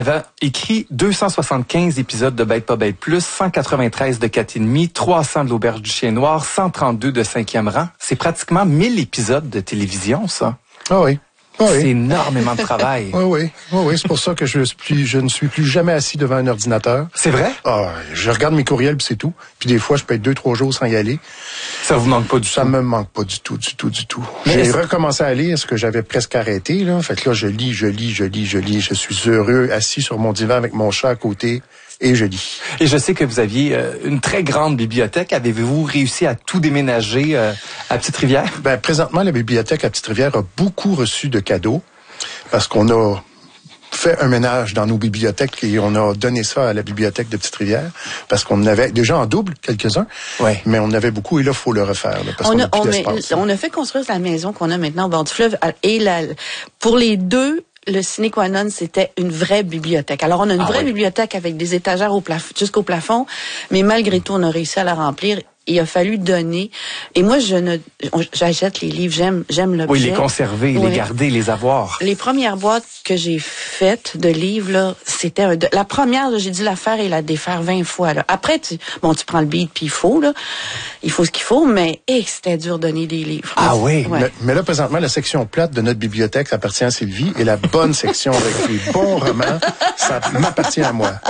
avait écrit 275 épisodes de Bête pas bête plus, 193 de 4,5, 300 de l'Auberge du Chien Noir, 132 de 5e rang. C'est pratiquement 1000 épisodes de télévision, ça. Ah oui. Oui. C'est énormément de travail. Oui. C'est pour ça que je ne suis plus jamais assis devant un ordinateur. C'est vrai? Ah, je regarde mes courriels puis c'est tout. Puis des fois, je peux être 2-3 jours sans y aller. Ça vous manque pas du tout? Ça me manque pas du tout. J'ai recommencé à lire ce que j'avais presque arrêté, là. Fait que là, je lis. Je suis heureux, assis sur mon divan avec mon chat à côté. Et je lis. Et je sais que vous aviez une très grande bibliothèque. Avez-vous réussi à tout déménager à Petite-Rivière? Ben, présentement, la bibliothèque à Petite-Rivière a beaucoup reçu de cadeaux parce qu'on a fait un ménage dans nos bibliothèques et on a donné ça à la bibliothèque de Petite-Rivière parce qu'on avait déjà en double quelques-uns, mais on avait beaucoup et là, il faut le refaire. Là, parce on a fait construire la maison qu'on a maintenant au bord du fleuve et pour les deux, le sine qua non, c'était une vraie bibliothèque. Alors, on a une vraie bibliothèque avec des étagères jusqu'au plafond, mais malgré tout, on a réussi à la remplir. Il a fallu donner. Et moi, j'achète les livres, j'aime l'objet. Oui, les conserver, les garder, les avoir. Les premières boîtes que j'ai faites de livres, là, c'était la première, j'ai dû la faire et la défaire 20 fois, là. Après, tu prends le beat puis il faut ce qu'il faut, mais, c'était dur de donner des livres. Ah oui? Ouais. Mais là, présentement, la section plate de notre bibliothèque appartient à Sylvie et la bonne section avec les bons romans, ça m'appartient à moi.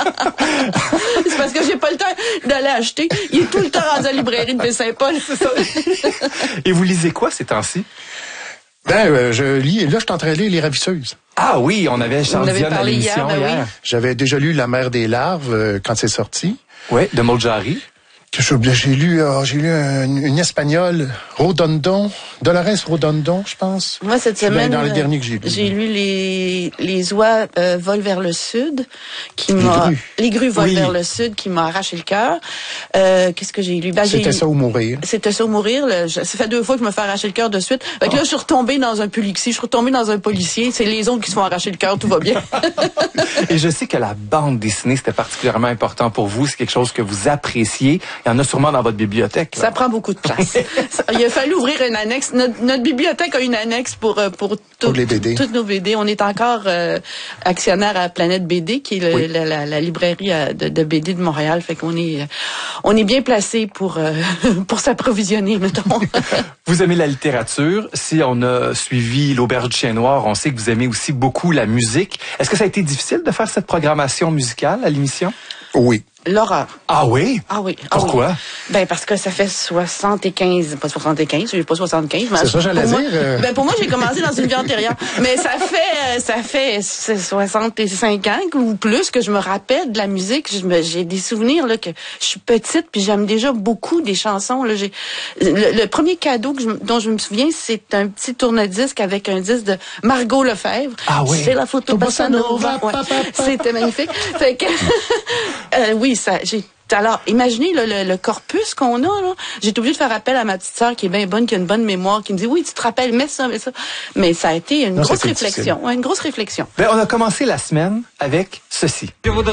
C'est parce que j'ai pas le temps d'aller acheter. Il est tout le temps rendu à la librairie de Baie-Saint-Paul. Et vous lisez quoi ces temps-ci? Je lis, et là, je suis en train de lire Les Ravisseuses. Ah oui, on avait Charles Dion à l'émission hier. Oui. J'avais déjà lu La Mer des Larves quand c'est sorti. Oui, de Moljari. J'ai lu une espagnole, Dolores Rodondon, je pense. Moi, cette semaine, dans les derniers que j'ai lu les oies volent vers le sud, les grues volent vers le sud, qui m'a arraché le cœur. Qu'est-ce que j'ai lu? C'était ça ou mourir. C'était ça ou mourir. Ça fait 2 fois que je me fais arracher le cœur de suite. Fait que là, je suis retombée dans un Pulixi, je suis retombée dans un policier. C'est les autres qui se font arracher le cœur, tout va bien. Et je sais que la bande dessinée, c'était particulièrement important pour vous. C'est quelque chose que vous appréciez. Il y en a sûrement dans votre bibliothèque. Là. Ça prend beaucoup de place. Il a fallu ouvrir une annexe. Notre bibliothèque a une annexe pour les BD. Toutes nos BD. On est encore actionnaire à Planète BD, qui est la librairie de BD de Montréal. Fait qu'on est bien placé pour s'approvisionner, mettons. Vous aimez la littérature. Si on a suivi l'Auberge du Chien Noir, on sait que vous aimez aussi beaucoup la musique. Est-ce que ça a été difficile de faire cette programmation musicale à l'émission? Oui. L'horreur. Ah oui? Ah oui. Pourquoi? Oui. Parce que ça fait 75, pas 75, j'ai pas 75. C'est ça, j'allais dire. Pour moi, j'ai commencé dans une vie antérieure. Mais ça fait 65 ans ou plus que je me rappelle de la musique. J'ai des souvenirs, là, que je suis petite puis j'aime déjà beaucoup des chansons, là. Le premier cadeau dont je me souviens, c'est un petit tourne-disque avec un disque de Margot Lefebvre. Ah oui. C'est la photo Bossa Nova. Ouais. C'était magnifique. Fait que, oui, alors, imaginez le corpus qu'on a, là. J'ai été obligée de faire appel à ma petite sœur qui est bien bonne, qui a une bonne mémoire, qui me dit, oui, tu te rappelles, mets ça. Mais ça a été une grosse réflexion. Ouais, une grosse réflexion. On a commencé la semaine avec ceci.